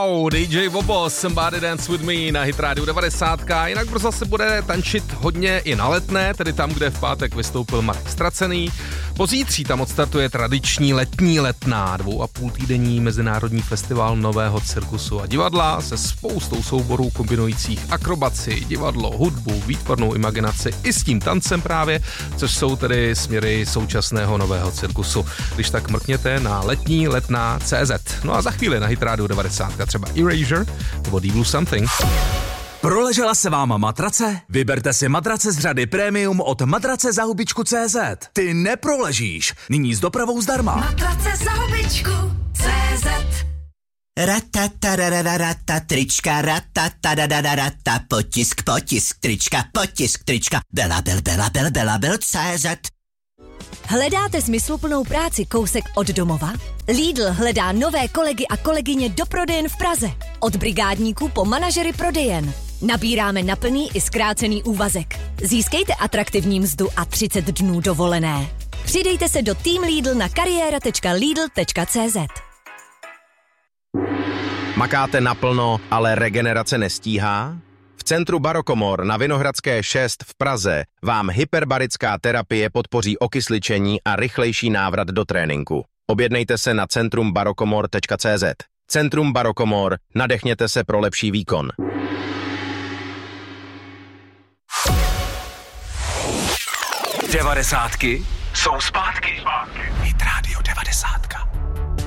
Wow, DJ Bobo, Somebody Dance With Me na Hit Radio 90. Jinak brzo se bude tančit hodně i na Letné, tedy tam, kde v pátek vystoupil Marek Ztracený. Pozítří tam odstartuje tradiční letní Letná, 2,5 týdenní mezinárodní festival nového cirkusu a divadla se spoustou souborů kombinujících akrobaci, divadlo, hudbu, výtvarnou imaginaci i s tím tancem právě, což jsou tedy směry současného nového cirkusu. Když tak mrkněte na letní letná.cz. No a za chvíli na Hit Radio 90 třeba Erasure nebo Deep Blue Something. Proležela se vám matrace? Vyberte si matrace z řady Premium od matracezahubičku.cz. Ty neproležíš. Nyní s dopravou zdarma. Matrace za hubičku.cz. Ratatarararata, trička, ratatarararata, potisk, trička, bela.cz. Hledáte smysluplnou práci kousek od domova? Lidl hledá nové kolegy a kolegyně do prodejen v Praze. Od brigádníků po manažery prodejen. Nabíráme na plný i zkrácený úvazek. Získejte atraktivní mzdu a 30 dnů dovolené. Přidejte se do Team Lidl na kariéra.lidl.cz. Makáte naplno, ale regenerace nestíhá? V centru Barokomor na Vinohradské 6 v Praze vám hyperbarická terapie podpoří okysličení a rychlejší návrat do tréninku. Objednejte se na centrumbarokomor.cz. Centrum Barokomor, nadechněte se pro lepší výkon. Devadesátky jsou zpátky. Hit Radio 90.